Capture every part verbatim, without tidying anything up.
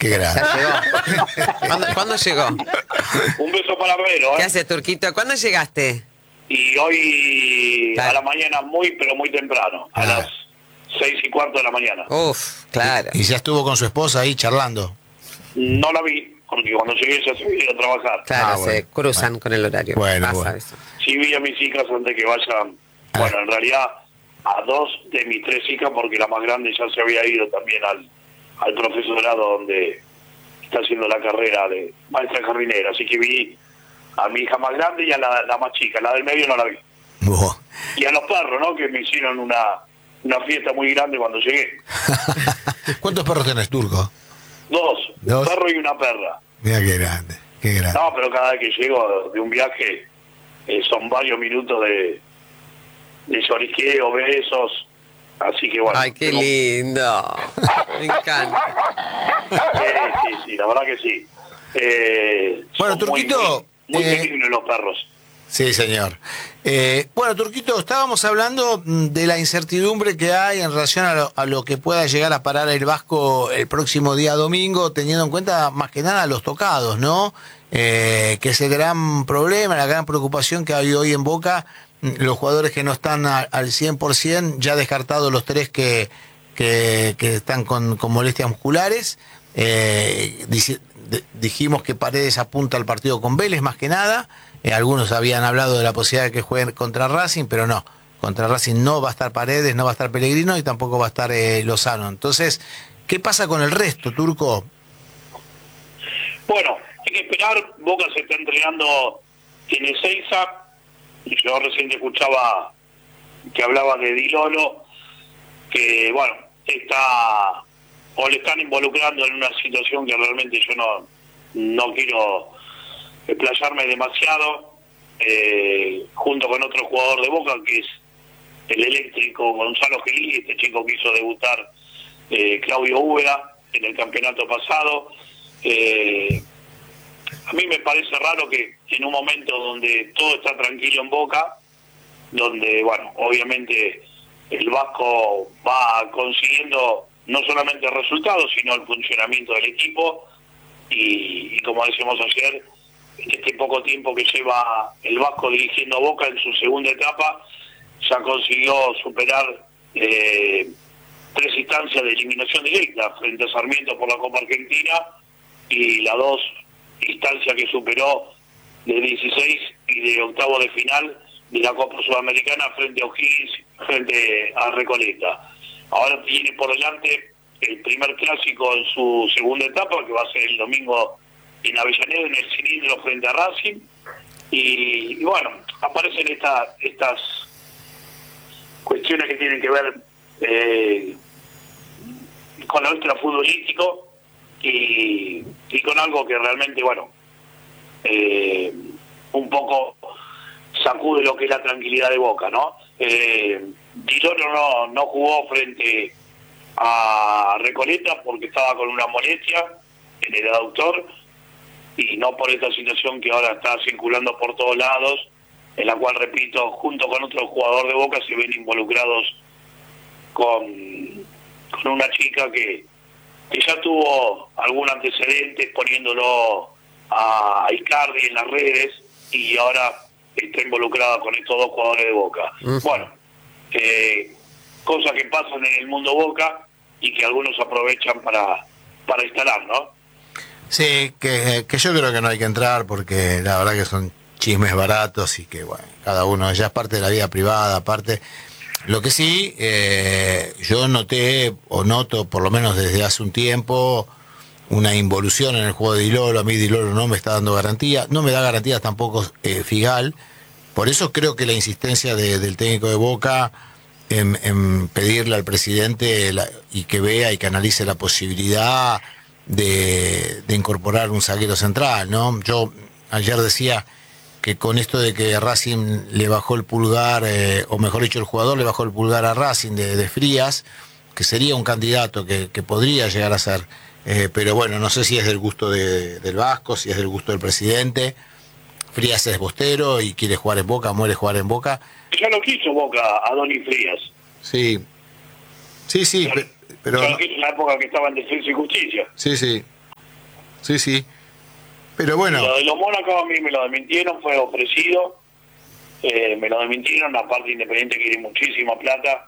Qué grande. Ya llegó. ¿Cuándo, ¿Cuándo llegó? Un beso para Vero, ¿Qué ¿eh? hace, Turquito? ¿Cuándo llegaste? Y hoy Claro. a la mañana muy, pero muy temprano, a Ah. las seis y cuarto de la mañana. Uf, claro. Y ya estuvo con su esposa ahí charlando. No la vi, porque cuando llegué ya se había ido a trabajar. Claro, Ah, se bueno, cruzan bueno. con el horario. Bueno, Pasa bueno. eso. Sí vi a mis hijas antes que vayan, Ah. bueno, en realidad a dos de mis tres hijas, porque la más grande ya se había ido también al, al profesorado donde está haciendo la carrera de maestra jardinera. Así que vi a mi hija más grande y a la, la más chica, la del medio no la vi. Buah. Y a los perros, ¿no? Que me hicieron una, una fiesta muy grande cuando llegué. ¿Cuántos perros tenés, Turco? Dos, Dos. un perro y una perra. Mira qué grande, qué grande. No, pero cada vez que llego de un viaje eh, son varios minutos de, de lloriqueo, besos. Así que bueno. Ay, qué tengo- lindo. Me encanta. Eh, sí, sí, la verdad que sí. Eh, Bueno, son muy, Turquito, Muy, muy eh, benignos los perros. Sí, señor. Eh, bueno, Turquito, estábamos hablando mm, de la incertidumbre que hay en relación a lo, a lo que pueda llegar a parar el Vasco el próximo día domingo, teniendo en cuenta más que nada los tocados, ¿no? Eh, que es el gran problema, la gran preocupación que hay hoy en Boca, mm, los jugadores que no están a- al cien por ciento, ya descartados los tres que, que, que están con, con molestias musculares. Eh, dici- de- dijimos que Paredes apunta al partido con Vélez más que nada. Eh, algunos habían hablado de la posibilidad de que jueguen contra Racing, pero no. Contra Racing no va a estar Paredes, no va a estar Pellegrino y tampoco va a estar eh, Lozano. Entonces, ¿qué pasa con el resto, Turco? Bueno, hay que esperar. Boca se está entrenando en Ezeiza. Yo recién te escuchaba que hablaba de Di Lolo, que bueno, está o le están involucrando en una situación que realmente yo no, no quiero explayarme demasiado, eh, junto con otro jugador de Boca que es el eléctrico Gonzalo Gelí, este chico que hizo debutar eh, Claudio Úbeda en el campeonato pasado. Eh, a mí me parece raro que en un momento donde todo está tranquilo en Boca, donde, bueno, obviamente el Vasco va consiguiendo no solamente resultados, sino el funcionamiento del equipo, y, y como decíamos ayer, en este poco tiempo que lleva el Vasco dirigiendo a Boca en su segunda etapa, ya consiguió superar eh, tres instancias de eliminación directa frente a Sarmiento por la Copa Argentina, y las dos instancias que superó de dieciséis y de octavo de final de la Copa Sudamericana frente a O'Higgins, frente a Recoleta. Ahora tiene por delante el primer clásico en su segunda etapa, que va a ser el domingo en Avellaneda, en el cilindro frente a Racing. Y, y bueno, aparecen esta, estas cuestiones que tienen que ver eh, con lo extrafutbolístico y, y con algo que realmente, bueno, eh, un poco sacude lo que es la tranquilidad de Boca, ¿no? Eh, Di Lolo no, no jugó frente a Recoleta porque estaba con una molestia en el aductor, y no por esta situación que ahora está circulando por todos lados, en la cual, repito, junto con otro jugador de Boca se ven involucrados con, con una chica que, que ya tuvo algún antecedente poniéndolo a Icardi en las redes, y ahora está involucrada con estos dos jugadores de Boca. Uh-huh. Bueno, eh, cosas que pasan en el mundo Boca y que algunos aprovechan para, para instalar, ¿no? Sí, que, que yo creo que no hay que entrar porque la verdad que son chismes baratos y que, bueno, cada uno ya es parte de la vida privada, aparte. Lo que sí, eh, yo noté o noto, por lo menos desde hace un tiempo, una involución en el juego de Di Lolo. A mí Di Lolo no me está dando garantía, no me da garantías tampoco eh, Figal. Por eso creo que la insistencia de, del técnico de Boca en, en pedirle al presidente la, y que vea y que analice la posibilidad de, de incorporar un zaguero central, ¿no? Yo ayer decía que con esto de que Racing le bajó el pulgar, eh, o mejor dicho, el jugador le bajó el pulgar a Racing de, de Frías, que sería un candidato que, que podría llegar a ser, eh, pero bueno, no sé si es del gusto de, del Vasco, si es del gusto del presidente. Frías es bostero y quiere jugar en Boca, muere jugar en Boca. Ya lo quiso Boca a Donny Frías. Sí, sí, sí, Ya, pe- pero... ya lo quiso en la época que estaba en Defensa y Justicia. Sí, sí. sí, sí. Pero bueno. Lo de los Mónacos a mí me lo desmintieron, fue ofrecido, eh, me lo desmintieron, aparte Independiente quiere muchísima plata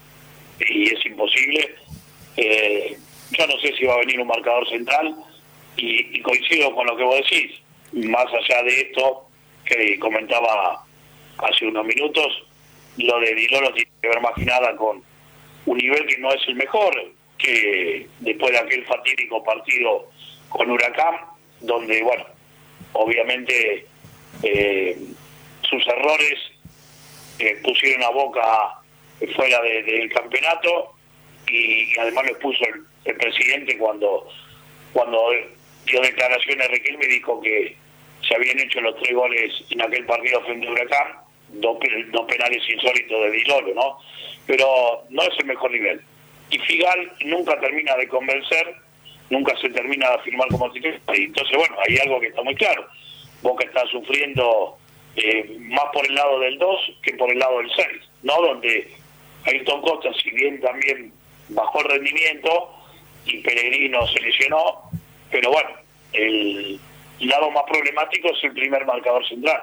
y es imposible. Eh, yo no sé si va a venir un marcador central y, y coincido con lo que vos decís, más allá de esto que comentaba hace unos minutos, lo de Dilolo tiene que ver más que nada con un nivel que no es el mejor, que después de aquel fatídico partido con Huracán, donde, bueno, obviamente eh, sus errores eh, pusieron a Boca fuera de, del campeonato y, y además lo expuso el, el presidente cuando cuando dio declaraciones a Riquelme y dijo que se habían hecho los tres goles en aquel partido frente a Huracán, dos, dos penales insólitos de Dilolo, ¿no? Pero no es el mejor nivel. Y Figal nunca termina de convencer, nunca se termina de afirmar como titular. Y entonces, bueno, hay algo que está muy claro. Boca está sufriendo eh, más por el lado del dos que por el lado del seis, ¿no? Donde Ayrton Costa, si bien también bajó el rendimiento y Pellegrino se lesionó, pero bueno, el lado más problemático es el primer marcador central.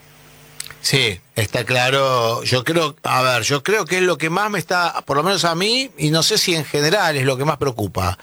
Sí, está claro. Yo creo, a ver, yo creo que es lo que más me está, por lo menos a mí, y no sé si en general es lo que más preocupa,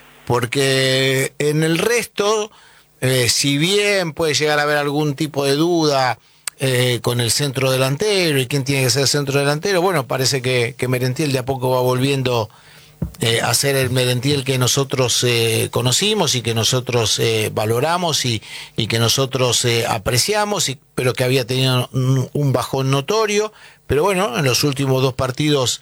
porque en el resto, eh, si bien puede llegar a haber algún tipo de duda eh, con el centro delantero y quién tiene que ser el centro delantero, bueno, parece que, que Merentiel de a poco va volviendo Eh, a ser el Merentiel que nosotros eh, conocimos y que nosotros eh, valoramos y, y que nosotros eh, apreciamos, y, pero que había tenido un, un bajón notorio, pero bueno, en los últimos dos partidos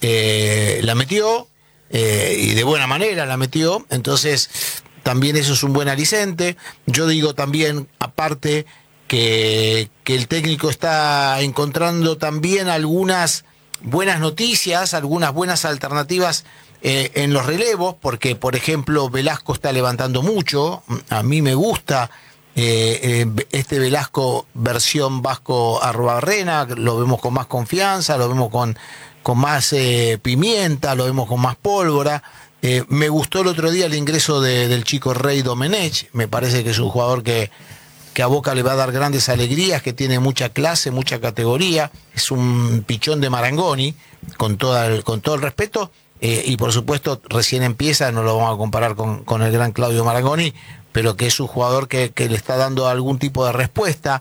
eh, la metió eh, y de buena manera la metió, entonces también eso es un buen aliciente. Yo digo también, aparte, que, que el técnico está encontrando también algunas buenas noticias, algunas buenas alternativas eh, en los relevos, porque por ejemplo Velasco está levantando mucho, a mí me gusta eh, eh, este Velasco versión Vasco Arruabarrena, lo vemos con más confianza, lo vemos con, con más eh, pimienta, lo vemos con más pólvora. Eh, me gustó el otro día el ingreso de, del chico Rey Domenech, me parece que es un jugador que que a Boca le va a dar grandes alegrías, que tiene mucha clase, mucha categoría, es un pichón de Marangoni, con, toda el, con todo el respeto, eh, y por supuesto recién empieza, no lo vamos a comparar con, con el gran Claudio Marangoni, pero que es un jugador que, que le está dando algún tipo de respuesta.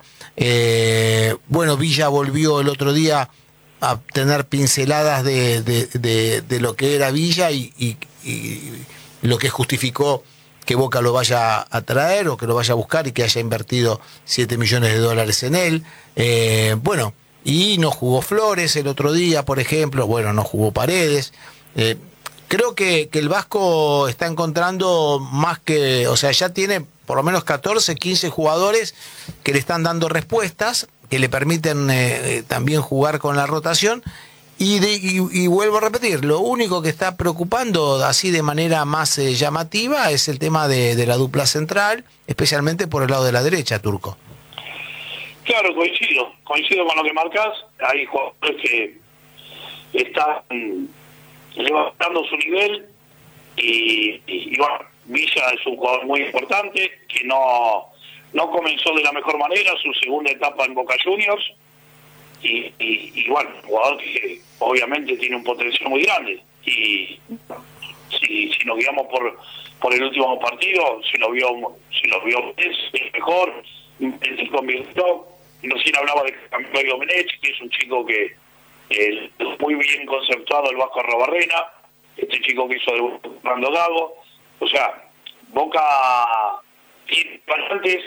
Eh, bueno, Villa volvió el otro día a tener pinceladas de, de, de, de lo que era Villa y, y, y lo que justificó que Boca lo vaya a traer o que lo vaya a buscar y que haya invertido siete millones de dólares en él. Eh, bueno, y no jugó Flores el otro día, por ejemplo, bueno, no jugó Paredes. Eh, creo que, que el Vasco está encontrando más que, o sea, ya tiene por lo menos catorce, quince jugadores que le están dando respuestas, que le permiten eh, también jugar con la rotación. Y, de, y, y vuelvo a repetir, lo único que está preocupando así de manera más eh, llamativa es el tema de, de la dupla central, especialmente por el lado de la derecha, Turco. Claro, coincido, coincido con lo que marcas. Hay jugadores que están levantando su nivel y, y, y bueno, Villa es un jugador muy importante que no, no comenzó de la mejor manera su segunda etapa en Boca Juniors. Y, y, y bueno, un jugador que obviamente tiene un potencial muy grande y si, si nos guiamos por por el último partido, se lo vio se lo vio es el mejor, se convirtió. Recién hablaba de Camilo Domenech, que es un chico que eh, muy bien conceptuado, el Vasco Arruabarrena, este chico que hizo de Fernando Gago. O sea, Boca tiene bastantes,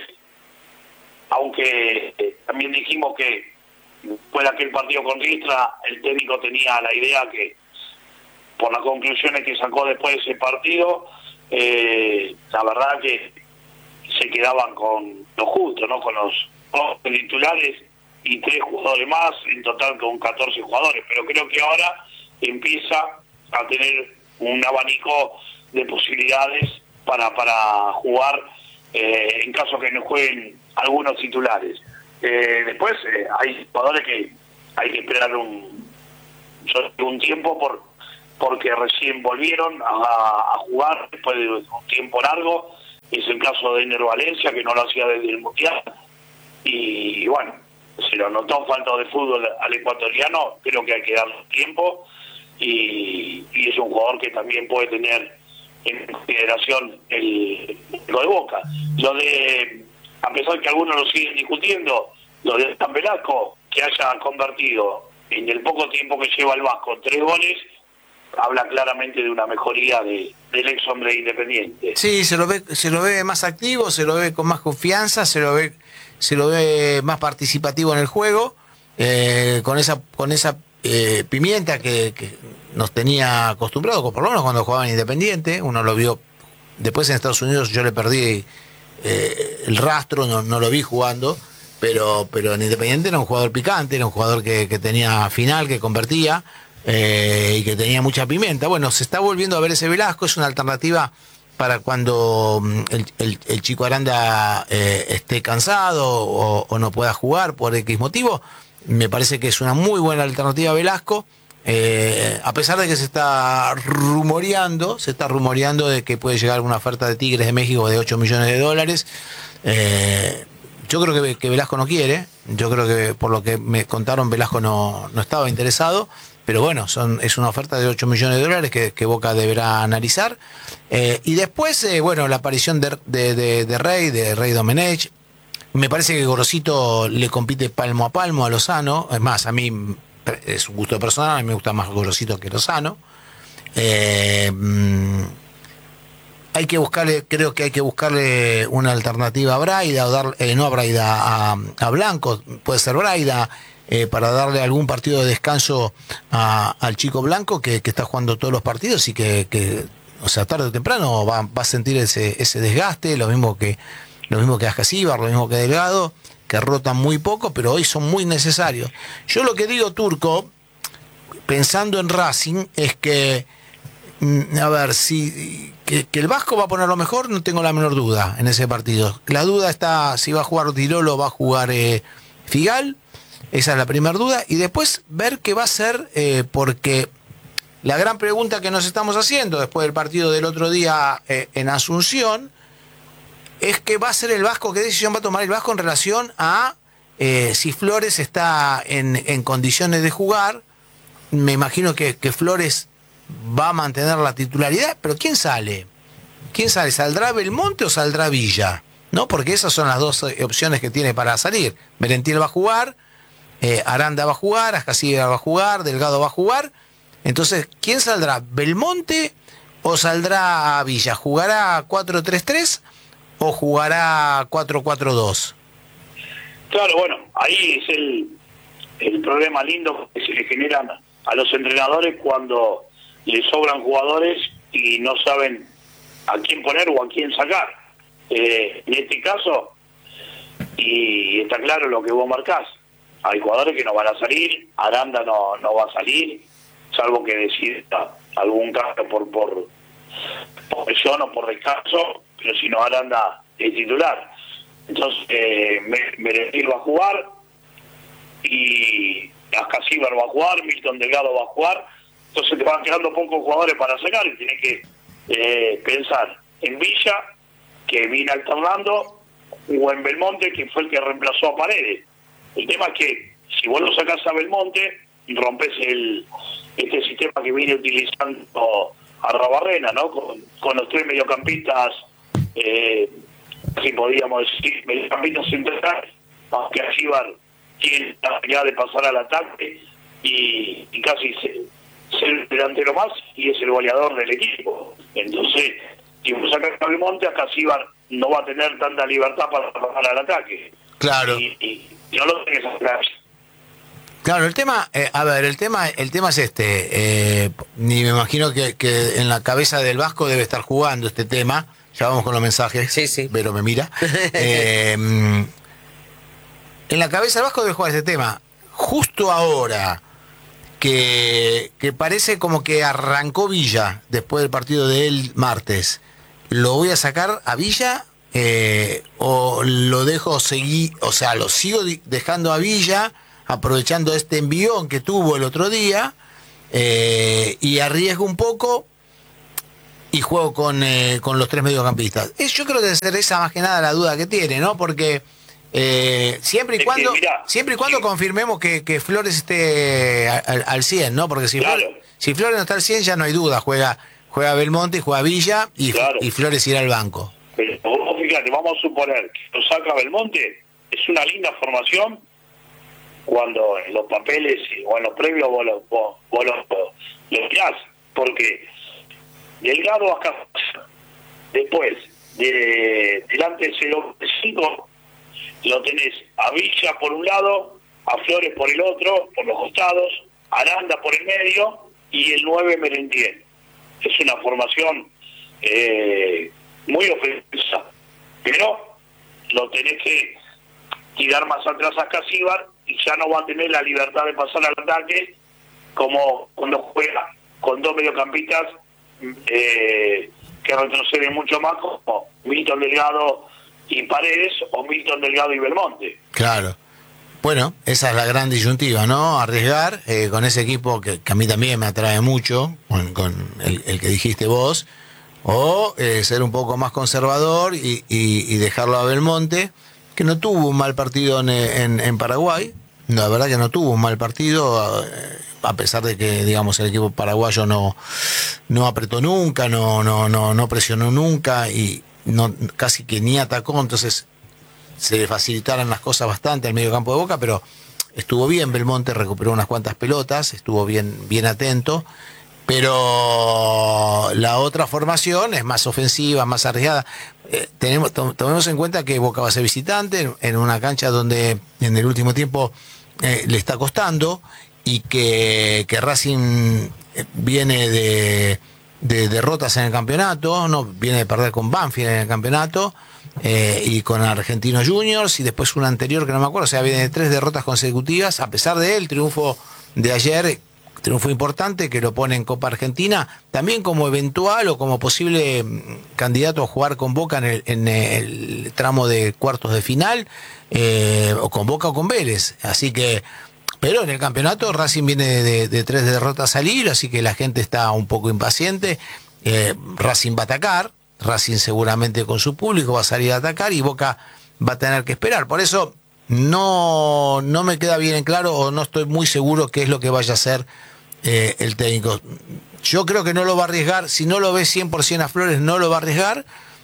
aunque eh, también dijimos que después de aquel partido con Ristra, el técnico tenía la idea que, por las conclusiones que sacó después de ese partido, eh, la verdad que se quedaban con lo justo, ¿no? Con los dos titulares y tres jugadores más, en total con catorce jugadores. Pero creo que ahora empieza a tener un abanico de posibilidades para, para jugar eh, en caso que no jueguen algunos titulares. Eh, después eh, hay jugadores que hay que esperar un, un tiempo por porque recién volvieron a, a jugar después de un tiempo largo es el caso de Ener Valencia, que no lo hacía desde el Mundial, y bueno, se lo notó falta de fútbol al ecuatoriano, creo que hay que darle tiempo, y, y es un jugador que también puede tener en consideración el, lo de Boca. Lo de, a pesar que algunos lo siguen discutiendo, lo de San Velasco, que haya convertido en el poco tiempo que lleva el Vasco tres goles, habla claramente de una mejoría de, del ex hombre Independiente. Sí, se lo ve, se lo ve más activo, se lo ve con más confianza, se lo ve, se lo ve más participativo en el juego, eh, con esa, con esa eh, pimienta que, que nos tenía acostumbrado, por lo menos cuando jugaba en Independiente. Uno lo vio después en Estados Unidos, yo le perdí eh, el rastro, no, no lo vi jugando, pero, pero en Independiente era un jugador picante, era un jugador que, que tenía final, que convertía. Eh, y que tenía mucha pimienta. Bueno, se está volviendo a ver ese Velasco, es una alternativa para cuando el, el, el chico Aranda eh, esté cansado o, o no pueda jugar por X motivo. Me parece que es una muy buena alternativa a Velasco, eh, a pesar de que se está rumoreando, se está rumoreando de que puede llegar una oferta de Tigres de México de ocho millones de dólares. Eh, yo creo que, que Velasco no quiere, yo creo que por lo que me contaron Velasco no, no estaba interesado. Pero bueno, son, es una oferta de ocho millones de dólares que, que Boca deberá analizar. Eh, y después, eh, bueno, la aparición de, de, de, de Rey, de Rey Domenech. Me parece que Gorosito le compite palmo a palmo a Lozano. Es más, a mí es un gusto personal, a mí me gusta más Gorosito que Lozano. Eh, hay que buscarle, creo que hay que buscarle una alternativa a Braida, o dar, eh, no a Braida, a, a Blanco, puede ser Braida. Eh, para darle algún partido de descanso a, al chico Blanco que, que está jugando todos los partidos y que, que o sea, tarde o temprano va, va a sentir ese, ese desgaste, lo mismo que lo mismo que Ascasíbar, lo mismo que Delgado, que rotan muy poco, pero hoy son muy necesarios. Yo lo que digo, Turco, pensando en Racing, es que, a ver, si que, que el Vasco va a poner lo mejor, no tengo la menor duda en ese partido. La duda está si va a jugar Tirolo o va a jugar eh, Figal. Esa es la primera duda. Y después ver qué va a ser, eh, porque la gran pregunta que nos estamos haciendo después del partido del otro día eh, en Asunción es qué va a ser el Vasco, qué decisión va a tomar el Vasco en relación a eh, si Flores está en, en condiciones de jugar. Me imagino que, que Flores va a mantener la titularidad, pero ¿quién sale? ¿Quién sale? ¿Saldrá Belmonte o saldrá Villa? ¿No? Porque esas son las dos opciones que tiene para salir. Merentiel va a jugar, Eh, Aranda va a jugar, Ascasíbar va a jugar, Delgado va a jugar. Entonces, ¿quién saldrá? ¿Belmonte o saldrá Villa? ¿Jugará cuatro tres tres o jugará cuatro cuatro dos? Claro, bueno, ahí es el, el problema lindo que se le generan a los entrenadores cuando les sobran jugadores y no saben a quién poner o a quién sacar. Eh, en este caso, y está claro lo que vos marcás, hay jugadores que no van a salir, Aranda no no va a salir, salvo que decida algún cambio por por por lesión o por descanso, pero si no, Aranda es titular. Entonces, eh, Merentiel va a jugar, y Ascasíbar va a jugar, Milton Delgado va a jugar, entonces te van quedando pocos jugadores para sacar y tienes que eh, pensar en Villa, que viene alternando, o en Belmonte, que fue el que reemplazó a Paredes. El tema es que si vos lo sacás a Belmonte, rompes el este sistema que viene utilizando Arrabarrena, ¿no? Con, con los tres mediocampistas, eh, si podíamos decir, mediocampistas centrales, aunque Ascasíbar tiene la habilidad de pasar al ataque y, y casi ser, ser el delantero más, y es el goleador del equipo. Entonces, si vos sacás a Belmonte, Ascasíbar no va a tener tanta libertad para pasar al ataque. Claro. Y, y, y no lo tenés a sacar. Claro, el tema, eh, a ver, el tema, el tema es este. Eh, ni me imagino que, que en la cabeza del Vasco debe estar jugando este tema. Ya vamos con los mensajes. Sí, sí. Pero me mira. Eh, en la cabeza del Vasco debe jugar este tema. Justo ahora que, que parece como que arrancó Villa después del partido del martes. ¿Lo voy a sacar a Villa? Eh, o lo dejo seguir, o sea, lo sigo dejando a Villa, aprovechando este envión que tuvo el otro día, eh, y arriesgo un poco y juego con, eh, con los tres mediocampistas. Es, yo creo que debe ser esa más que nada la duda que tiene, ¿no? Porque eh, siempre y Es que, cuando mirá, siempre y cuando sí. confirmemos que, que Flores esté al, al cien, ¿no? Porque si, Claro. Flores, si Flores no está al cien ya no hay duda, juega juega Belmonte, juega Villa y, Claro. y Flores irá al banco. Pero vos fíjate, vamos a suponer que lo saca Belmonte, es una linda formación cuando en los papeles o en los previos vos lo, vos, vos lo, lo tirás, porque Delgado acá, después, de, delante del cero cinco, lo tenés a Villa por un lado, a Flores por el otro, por los costados, Aranda por el medio y el nueve Merentier. Es una formación eh, muy ofensiva, pero lo tenés que tirar más atrás a Casíbar y ya no va a tener la libertad de pasar al ataque como cuando juega con dos mediocampistas eh, que retroceden mucho más, como Milton Delgado y Paredes o Milton Delgado y Belmonte. Claro. Bueno, esa es la gran disyuntiva, ¿no? Arriesgar eh, con ese equipo que, que a mí también me atrae mucho, con, con el, el que dijiste vos, o eh, ser un poco más conservador y, y, y dejarlo a Belmonte, que no tuvo un mal partido en, en, en Paraguay. No, la verdad que no tuvo un mal partido, eh, a pesar de que, digamos, el equipo paraguayo no, no apretó nunca, no, no, no, no presionó nunca y no, casi que ni atacó, entonces se le facilitaron las cosas bastante al medio campo de Boca, pero estuvo bien Belmonte, recuperó unas cuantas pelotas, estuvo bien, bien atento, pero la otra formación es más ofensiva, más arriesgada. Eh, tenemos, to, tomemos en cuenta que Boca va a ser visitante en, en una cancha donde en el último tiempo eh, le está costando y que, que Racing viene de, de derrotas en el campeonato, no viene de perder con Banfield en el campeonato, Eh, y con Argentinos Juniors y después una anterior que no me acuerdo, o sea, viene de tres derrotas consecutivas, a pesar de él, triunfo de ayer, triunfo importante que lo pone en Copa Argentina, también como eventual o como posible candidato a jugar con Boca en el, en el tramo de cuartos de final, eh, o con Boca o con Vélez, así que, pero en el campeonato Racing viene de, de, de tres derrotas al hilo, así que la gente está un poco impaciente, eh, Racing va a atacar, Racing seguramente con su público va a salir a atacar y Boca va a tener que esperar. Por eso no, no me queda bien en claro o no estoy muy seguro qué es lo que vaya a hacer eh, el técnico. Yo creo que no lo va a arriesgar. Si no lo ve cien por ciento a Flores, no lo va a arriesgar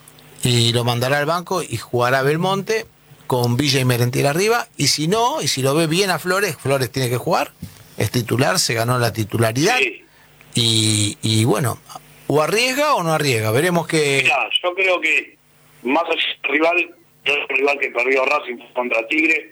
y lo mandará al banco y jugará Belmonte con Villa y Merentiel arriba. Y si no, y si lo ve bien a Flores, Flores tiene que jugar. Es titular, se ganó la titularidad. Sí. Y, y bueno... ¿O arriesga o no arriesga? Veremos que... Mirá, yo creo que más allá del rival, el rival que perdió Racing contra Tigre,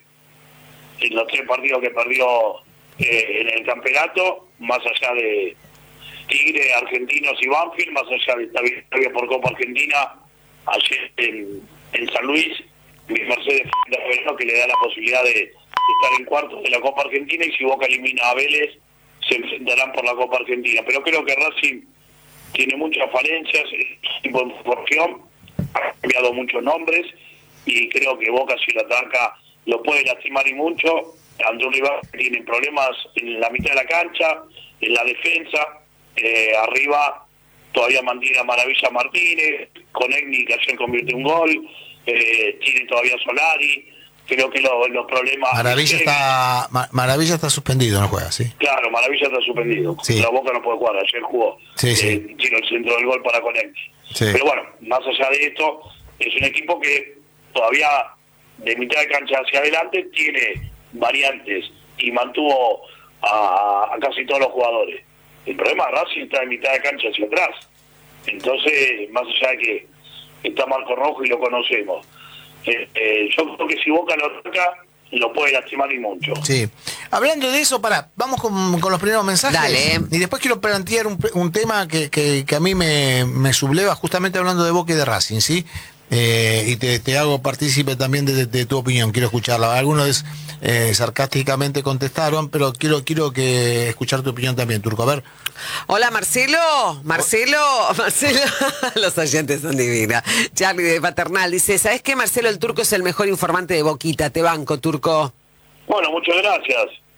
en los tres partidos que perdió eh, en el campeonato, más allá de Tigre, Argentinos y Banfield, más allá de esta victoria por Copa Argentina, ayer en, en San Luis, Mercedes Verano, que le da la posibilidad de, de estar en cuartos de la Copa Argentina, y si Boca elimina a Vélez, se enfrentarán por la Copa Argentina. Pero creo que Racing tiene muchas falencias, equipo de formación, ha cambiado muchos nombres y creo que Boca, si lo ataca, lo puede lastimar y mucho ante un rival que tiene problemas en la mitad de la cancha, en la defensa, eh, arriba todavía mantiene a Maravilla Martínez, con Egni que ayer convierte un gol, eh, tiene todavía Solari, creo que lo, los problemas... Maravilla está Ma- Maravilla está suspendido, no juega, ¿sí? Claro, Maravilla está suspendido. Sí. La Boca no puede jugar, ayer jugó. Sí, sí. Eh, tiró el centro del gol para Conecti. Sí. Pero bueno, más allá de esto, es un equipo que todavía de mitad de cancha hacia adelante tiene variantes y mantuvo a, a casi todos los jugadores. El problema de Racing está de mitad de cancha hacia atrás. Entonces, más allá de que está Marco Rojo y lo conocemos, eh, eh, yo creo que si Boca lo toca, lo puede lastimar y mucho. Sí. Hablando de eso, para, vamos con, con los primeros mensajes. Dale. Y después quiero plantear un, un tema que, que, que a mí me, me subleva, justamente hablando de Boca y de Racing, ¿sí? Eh, y te, te hago partícipe también de, de tu opinión, quiero escucharla. Algunos eh, sarcásticamente contestaron, pero quiero quiero que escuchar tu opinión también, Turco. A ver. Hola, Marcelo. Marcelo, Marcelo. Los oyentes son divinos. Charlie de Paternal dice, ¿sabes qué, Marcelo? El Turco es el mejor informante de Boquita. Te banco, Turco. Bueno, muchas gracias.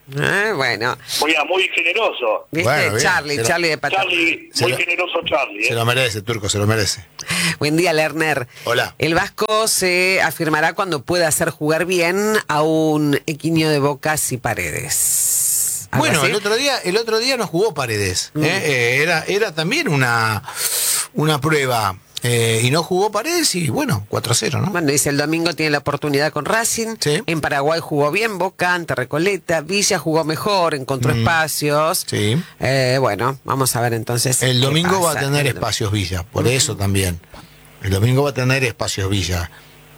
Eh, bueno. Muy, muy generoso. ¿Viste? Bueno, bien. Charlie, Se lo- Charlie de Paternò. Charlie, Se muy lo- generoso Charlie. Se ¿eh? lo merece, Turco, se lo merece. Buen día, Lerner. Hola. El Vasco se afirmará cuando pueda hacer jugar bien a un equiño de Bocas y Paredes. ¿Algo Bueno, así? el otro día, el otro día no jugó Paredes. Mm. ¿eh? Eh, era, era también una, una prueba. Eh, y no jugó Paredes y bueno, cuatro a cero, ¿no? Bueno, dice, el domingo tiene la oportunidad con Racing. Sí. En Paraguay jugó bien Boca, ante Recoleta. Villa jugó mejor, encontró Mm. espacios. Sí. Eh, bueno, vamos a ver entonces. El qué domingo va a pasa. tener espacios Villa, por eso también. El domingo va a tener espacios Villa.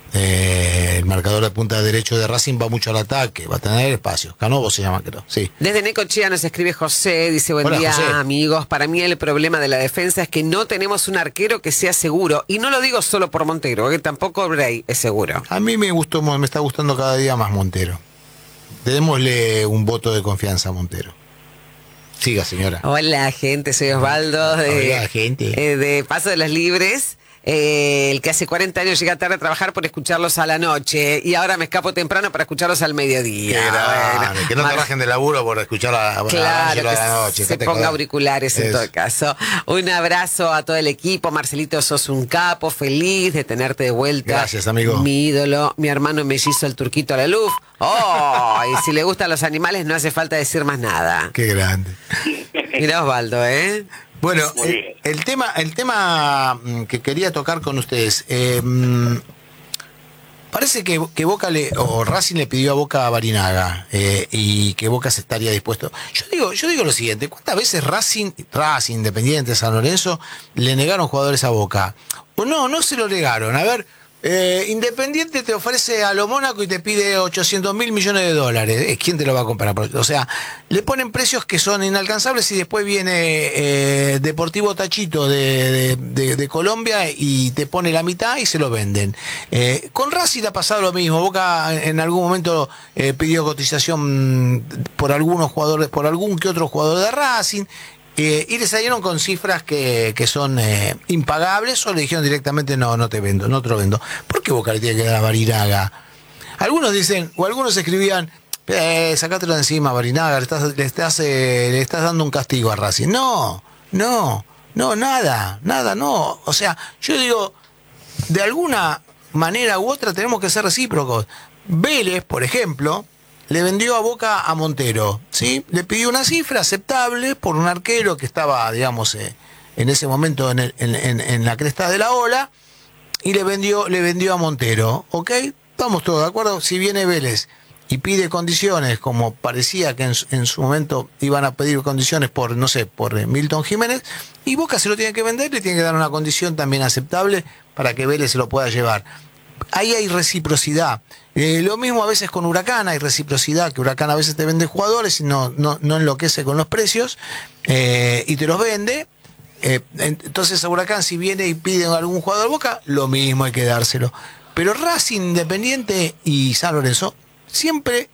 Eh, el marcador de punta derecho de Racing va mucho al ataque, va a tener espacios. Canovo se llama, creo. Sí. Desde Necochea nos escribe José, dice, buen Hola, día, José. amigos. Para mí el problema de la defensa es que no tenemos un arquero que sea seguro. Y no lo digo solo por Montero, que tampoco Bray es seguro. A mí me gustó, me está gustando cada día más Montero. Démosle un voto de confianza a Montero. Siga, señora. Hola, gente, soy Osvaldo de, Hola, gente. eh, de Paso de las Libres. Eh, el que hace cuarenta años llega tarde a trabajar por escucharlos a la noche y ahora me escapo temprano para escucharlos al mediodía. Qué grande, Bueno, que no te Mar- rajen de laburo por escuchar a, a Claro, Ángelo a que la noche. se ¿qué te ponga acordás? auriculares en Eso. todo caso. Un abrazo a todo el equipo. Marcelito, sos un capo, feliz de tenerte de vuelta. Gracias, amigo. Mi ídolo, mi hermano mellizo, el turquito a la luz. Oh, y si le gustan los animales no hace falta decir más nada. Qué grande. Mirá Osvaldo, ¿eh? Bueno, Muy el, bien. el tema, el tema mm, que quería tocar con ustedes, eh, mm, parece que, que Boca le, o Racing le pidió a Boca a Barinaga eh, y que Boca se estaría dispuesto. Yo digo, yo digo lo siguiente, ¿cuántas veces Racing, Racing, Independiente, San Lorenzo le negaron jugadores a Boca? O no, no se lo negaron. A ver, eh, Independiente te ofrece a lo Mónaco y te pide ochocientos mil millones de dólares. Eh, ¿Quién te lo va a comprar? O sea, le ponen precios que son inalcanzables y después viene eh, Deportivo Tachito de, de, de- de Colombia y te pone la mitad y se lo venden. Eh, con Racing ha pasado lo mismo. Boca en algún momento eh, pidió cotización por algunos jugadores, por algún que otro jugador de Racing. Eh, y le salieron con cifras que, que son eh, impagables o le dijeron directamente no, no te vendo, no te lo vendo. ¿Por qué Boca le tiene que dar a Barinaga? Algunos dicen, o algunos escribían, eh, sacátelo de encima, Barinaga, le estás, le, estás, eh, le estás dando un castigo a Racing. No, no, no, nada, nada, no. O sea, yo digo, de alguna manera u otra tenemos que ser recíprocos. Vélez, por ejemplo, le vendió a Boca a Montero, ¿sí? Le pidió una cifra aceptable por un arquero que estaba, digamos, eh, en ese momento en, el- en- en- en la cresta de la ola, y le vendió, le vendió a Montero, ¿ok? Estamos todos de acuerdo. Si viene Vélez y pide condiciones, como parecía que en, su- en su momento iban a pedir condiciones por, no sé, por eh, Milton Jiménez, y Boca se lo tiene que vender, le tiene que dar una condición también aceptable para que Vélez se lo pueda llevar. Ahí hay reciprocidad. Eh, lo mismo a veces con Huracán, hay reciprocidad, que Huracán a veces te vende jugadores y no, no, no enloquece con los precios eh, y te los vende. Eh, entonces a Huracán, si viene y pide algún jugador de Boca, lo mismo hay que dárselo. Pero Racing, Independiente y San Lorenzo siempre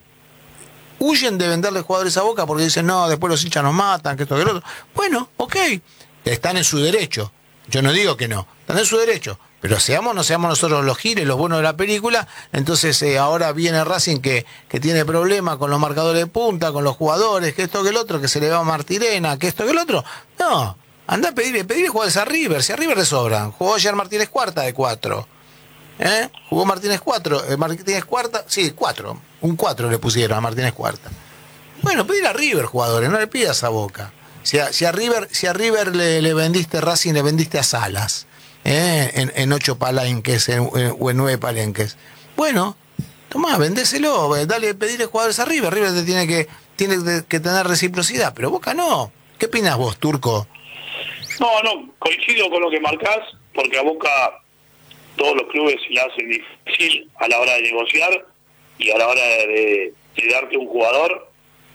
huyen de venderle jugadores a Boca porque dicen, no, después los hinchas nos matan, que esto, que lo otro. Bueno, ok, están en su derecho. Yo no digo que no, están en su derecho. Pero seamos, no seamos nosotros los giles, los buenos de la película. Entonces eh, ahora viene Racing que, que tiene problemas con los marcadores de punta, con los jugadores, que esto, que el otro, que se le va a Martirena, que esto, que el otro. No, anda a pedirle, pedirle jugadores a River, si a River le sobran. Jugó ayer Martínez Cuarta de cuatro. ¿Eh? Jugó Martínez cuatro, eh, Martínez Cuarta, sí, cuatro. Un cuatro le pusieron a Martínez Cuarta. Bueno, pedir a River jugadores, no le pidas a Boca. Si a, si a River, si a River le, le vendiste Racing, le vendiste a Salas. ¿Eh? En, en ocho palenques en, en, o en nueve palenques. Bueno, tomá, vendéselo, dale, pedirle jugadores a River. River te tiene que, tiene que tener reciprocidad, pero Boca no. ¿Qué opinas vos, Turco? No, no, coincido con lo que marcás, porque a Boca todos los clubes se le hacen difícil a la hora de negociar y a la hora de, de darte un jugador.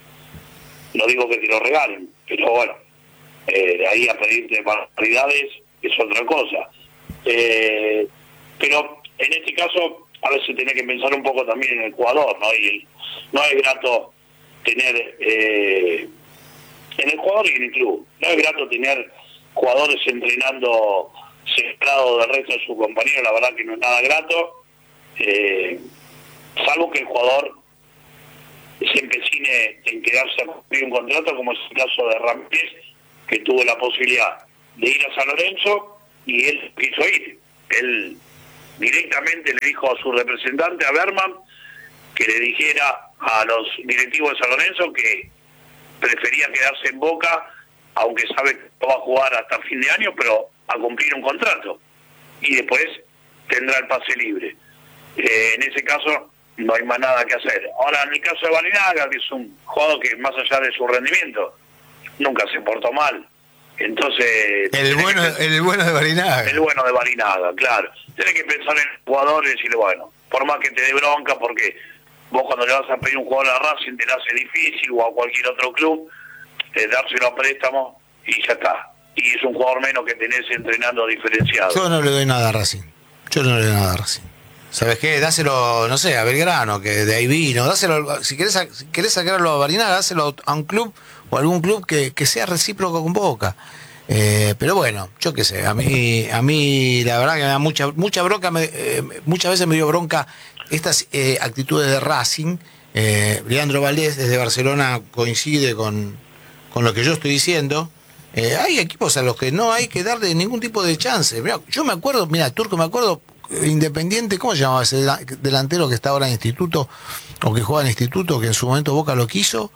No digo que te lo regalen, pero bueno, eh, de ahí a pedirte barbaridades es otra cosa. Eh, pero en este caso a veces tenés que pensar un poco también en el jugador, ¿no? Y el, no es grato tener eh, en el jugador y en el club, no es grato tener jugadores entrenando separado del resto de sus compañeros, la verdad que no es nada grato, eh, salvo que el jugador se empecine en quedarse a cumplir un contrato, como es el caso de Ramírez, que tuvo la posibilidad de ir a San Lorenzo y él quiso ir. Él directamente le dijo a su representante, a Berman, que le dijera a los directivos de San Lorenzo que prefería quedarse en Boca, aunque sabe que no va a jugar hasta fin de año, pero a cumplir un contrato. Y después tendrá el pase libre. Eh, en ese caso no hay más nada que hacer. Ahora, en el caso de Barinaga, que es un jugador que más allá de su rendimiento, nunca se portó mal. Entonces... El bueno, que, el bueno de Barinaga. El bueno de Barinaga, claro. Tienes que pensar en jugadores y decirle, bueno, por más que te dé bronca, porque vos cuando le vas a pedir un jugador a Racing te lo hace difícil, o a cualquier otro club, eh, dárselo a préstamo y ya está. Y es un jugador menos que tenés entrenando diferenciado. Yo no le doy nada a Racing. Yo no le doy nada a Racing. ¿Sabes qué? Dáselo, no sé, a Belgrano, que de ahí vino. Dáselo, si querés, si querés sacarlo a Barinaga, dáselo a un club o a algún club que, que sea recíproco con Boca. Eh, pero bueno, yo qué sé, a mí, a mí la verdad que me da mucha, mucha bronca, me, eh, muchas veces me dio bronca estas eh, actitudes de Racing. Eh, Leandro Valdés desde Barcelona coincide con, con lo que yo estoy diciendo. Eh, hay equipos a los que no hay que darle ningún tipo de chance. Mirá, yo me acuerdo, mira, Turco, me acuerdo, Independiente, ¿cómo se llamaba ese delantero que está ahora en Instituto, o que juega en Instituto, que en su momento Boca lo quiso,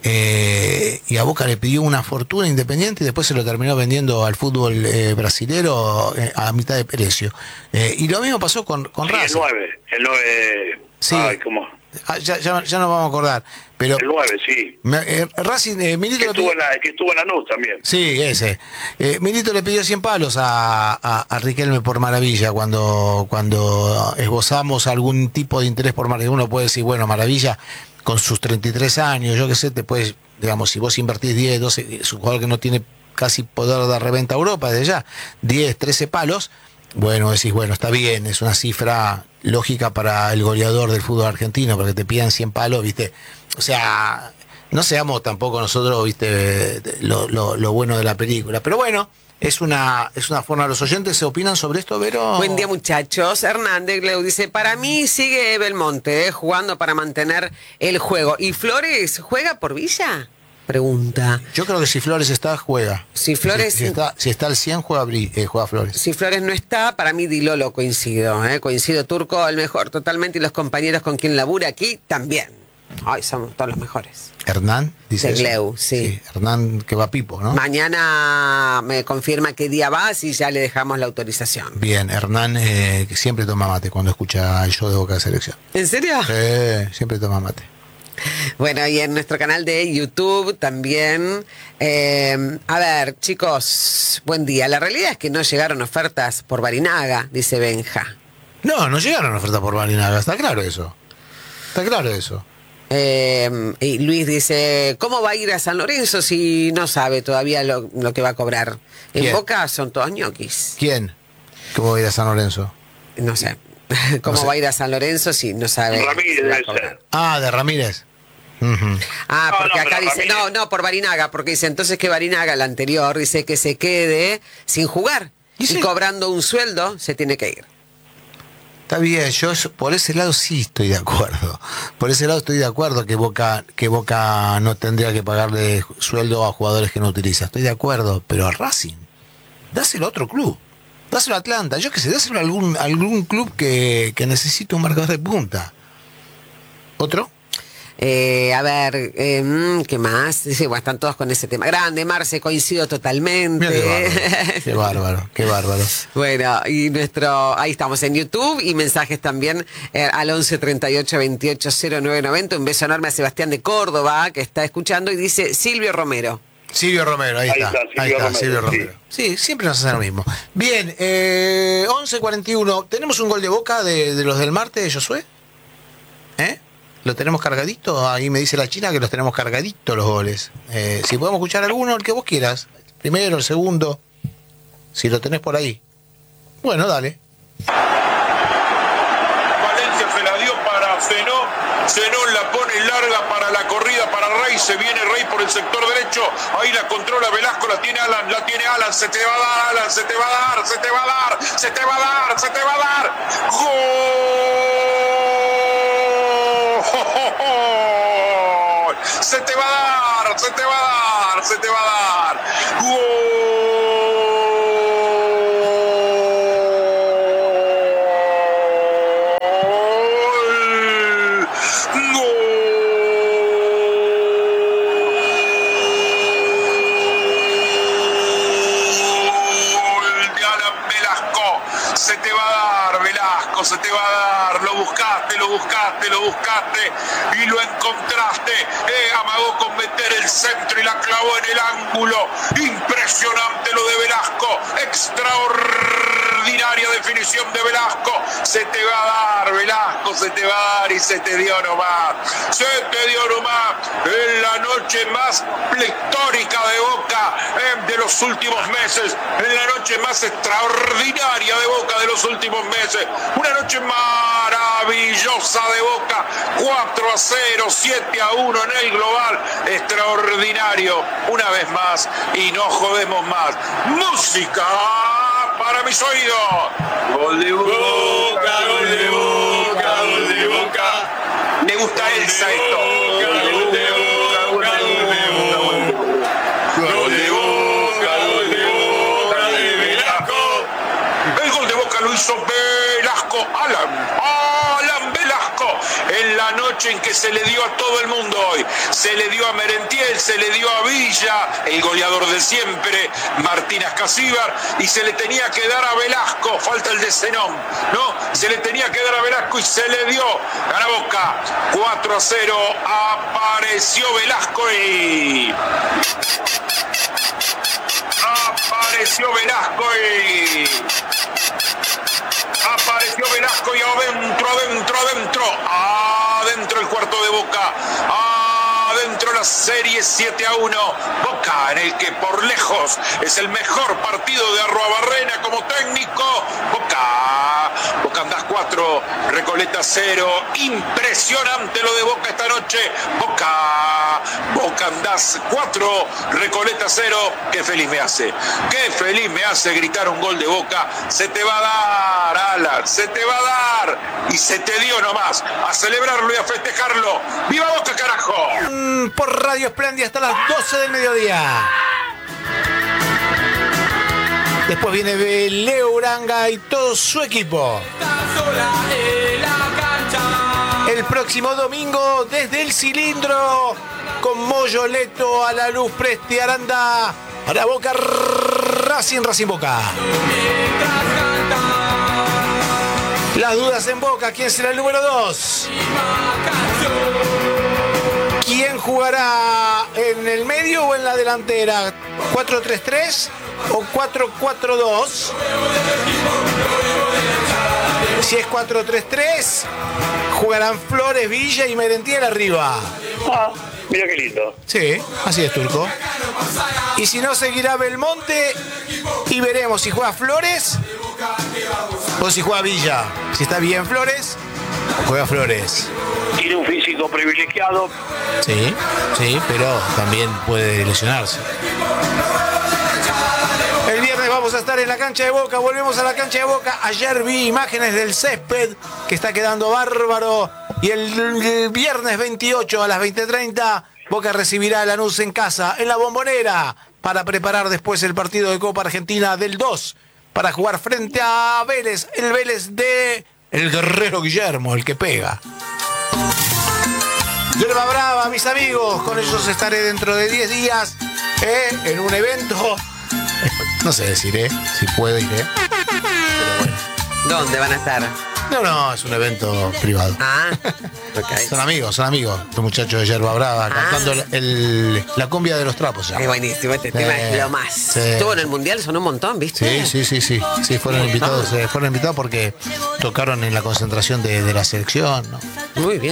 eh, y a Boca le pidió una fortuna Independiente y después se lo terminó vendiendo al fútbol eh, brasilero eh, a mitad de precio. Eh, y lo mismo pasó con, con Sí, Racing. el nueve, el nueve, Sí. Ay, ¿cómo? Ah, ya, ya, ya nos vamos a acordar. Pero El nueve, sí. me, eh, Racing, eh, Milito Que le estuvo, pidió- en la, que estuvo en la N U también. Sí, ese. Eh, Milito le pidió cien palos a, a, a Riquelme por Maravilla cuando, cuando esbozamos algún tipo de interés por Maravilla. Uno puede decir, bueno, Maravilla con sus treinta y tres años, yo qué sé, te puedes, digamos, si vos invertís diez, doce, es un jugador que no tiene casi poder de reventa a Europa desde ya, diez, trece palos, bueno, decís, bueno, está bien, es una cifra lógica para el goleador del fútbol argentino, porque te pidan cien palos, ¿viste? O sea, no seamos tampoco nosotros, ¿viste? Lo, lo, lo bueno de la película. Pero bueno, es una es una forma. ¿Los oyentes se opinan sobre esto, Vero? Buen día, muchachos. Hernández Gleu dice, para mí sigue Belmonte eh, jugando para mantener el juego. ¿Y Flores juega por Villa? Pregunta. Yo creo que si Flores está, juega. Si Flores- Si, si está, si está al cien, juega, Bri- eh, juega Flores. Si Flores no está, para mí Dilolo coincido. ¿eh? Coincido, Turco, el mejor totalmente, y los compañeros con quien labura aquí también. Ay, somos todos los mejores. Hernán, dice De eso. Gleu, sí. Hernán que va pipo, ¿no? Mañana me confirma qué día vas y ya le dejamos la autorización. Bien, Hernán eh, que siempre toma mate cuando escucha el show de Boca de Selección. ¿En serio? Eh, siempre toma mate. Bueno, y en nuestro canal de YouTube también. Eh, a ver, chicos, buen día. La realidad es que no llegaron ofertas por Barinaga, dice Benja. No, no llegaron ofertas por Barinaga, está claro eso. Está claro eso. Eh, y Luis dice, ¿cómo va a ir a San Lorenzo si no sabe todavía lo, lo que va a cobrar? En ¿Quién? Boca son todos ñoquis. ¿Quién? ¿Cómo va a ir a San Lorenzo? No sé. ¿Cómo No sé. va a ir a San Lorenzo si no sabe? Ramírez si va a debe cobrar? ser. Ah, de Ramírez. Ujú. Ah, No, porque no, acá pero dice, Ramírez- no, no, por Barinaga, porque dice entonces que Barinaga, el anterior, dice que se quede sin jugar ¿Y y, sí? cobrando un sueldo se tiene que ir. Está bien, yo eso- por ese lado sí estoy de acuerdo. Por ese lado estoy de acuerdo que Boca, que Boca no tendría que pagarle sueldo a jugadores que no utiliza. Estoy de acuerdo, pero a Racing, dáselo a otro club. Dáselo a Atlanta, yo qué sé, dáselo a algún, a algún club que, que necesite un marcador de punta. ¿Otro? Eh, a ver, eh, mm, ¿qué más? Sí, bueno, están todos con ese tema. Grande, Marce, coincido totalmente. Mira qué bárbaro, qué bárbaro, qué bárbaro. Bueno, y nuestro, ahí estamos en YouTube y mensajes también eh, al once treinta y ocho veintiocho cero nueve noventa. Un beso enorme a Sebastián de Córdoba que está escuchando y dice Silvio Romero. Silvio Romero, ahí, Ahí está, está, Silvio ahí está, Romero, Silvio sí. Romero. Sí, siempre nos hacen lo mismo. Bien, eh, once cuarenta y uno, ¿tenemos un gol de Boca de, de los del martes, Josué? ¿Eh? ¿Lo tenemos cargadito? Ahí me dice la China que los tenemos cargaditos los goles. Eh, si podemos escuchar alguno, el que vos quieras. El primero, el segundo. Si lo tenés por ahí. Bueno, dale. Valencia se la dio para Zenón. Zenón la pone larga para la corrida para Rey. Se viene Rey por el sector derecho. Ahí la controla Velasco. La tiene Alan. La tiene Alan. Se te va a dar, Alan. Se te va a dar. Se te va a dar. Se te va a dar. Se te va a dar. ¡Gol! se te va a dar, se te va a dar. ¡Gol! Se te va a dar, Velasco, se te va a dar. Lo buscaste, lo buscaste, lo buscaste y lo encontraste. Eh, amagó con meter el centro y la clavó en el ángulo. Impresionante lo de Velasco. Extraordinaria definición de Velasco. Se te va a dar, Velasco, se te va a dar y se te dio nomás. Se te dio nomás en la noche más pletórica de Boca eh, de los últimos meses. En la noche más extraordinaria de Boca de los últimos meses. Una noche maravillosa de Boca. cuatro a cero, siete a uno en el global. Extraordinario. Una vez más. Y no jodemos más. Música para mis oídos. Gol de Boca, gol de Boca, gol de Boca. Me gusta Elsa esto. Gol de Boca, gol de Boca, gol de Boca, gol de Boca de Velasco. El gol de Boca lo hizo Velasco, Alan, Alan Velasco, en la noche en que se le dio a todo el mundo hoy. Se le dio a Merentiel, se le dio a Villa, el goleador de siempre, Martín Ascasíbar, y se le tenía que dar a Velasco, falta el de Zenón, ¿no? Se le tenía que dar a Velasco y se le dio. Gana Boca, cuatro a cero, apareció Velasco y... Apareció Velasco y... Apareció Velasco y adentro, adentro, adentro. Adentro el cuarto de Boca. Adentro la serie siete a uno. Boca, en el que por lejos es el mejor partido de Arruabarrena como técnico. Boca. Boca andás cuatro, Recoleta cero. Impresionante lo de Boca esta noche. Boca. Boca andás cuatro, Recoleta cero. Qué feliz me hace. Qué feliz me hace gritar un gol de Boca. Se te va a dar, Alan. Se te va a dar. Y se te dio nomás. A celebrarlo y a festejarlo. ¡Viva Boca, carajo! Por Radio Esplendia hasta las doce del mediodía. Después viene Leo Uranga y todo su equipo. El próximo domingo desde el cilindro con Moyo, Leto, a la luz, Presti, Aranda, para Boca, Racing, Racing Boca. Las dudas en Boca, ¿quién será el número dos? ¿Quién jugará en el medio o en la delantera? ¿cuatro tres tres o cuatro cuatro dos? Si es cuatro tres tres, jugarán Flores, Villa y Merentiel arriba. Ah, mira qué lindo. Sí, así es, Turco. Y si no, seguirá Belmonte y veremos si juega Flores o si juega Villa. Si está bien Flores, juega Flores. Tiene un físico privilegiado. Sí, sí, pero también puede lesionarse. El viernes vamos a estar en la cancha de Boca, volvemos a la cancha de Boca. Ayer vi imágenes del césped que está quedando bárbaro. Y el, el viernes veintiocho a las veinte treinta, Boca recibirá a Lanús en casa, en la Bombonera, para preparar después el partido de Copa Argentina del dos, para jugar frente a Vélez, el Vélez de el Guerrero Guillermo, el que pega. Yerba Brava, mis amigos, con ellos estaré dentro de diez días ¿eh? en un evento. No sé decir, ¿eh? Si puedo iré. Pero bueno. ¿Dónde van a estar? No, no, es un evento privado. Ah, ok. Son amigos, son amigos. Los muchachos de Yerba Brava Ah. cantando el, el- la cumbia de los trapos. Qué buenísimo, este tema Eh, es lo más. sí. Estuvo en el Mundial, sonó un montón, ¿viste? Sí, sí, sí, sí. Sí, fueron invitados, eh, fueron invitados porque tocaron en la concentración de, de la selección, ¿no? Muy bien.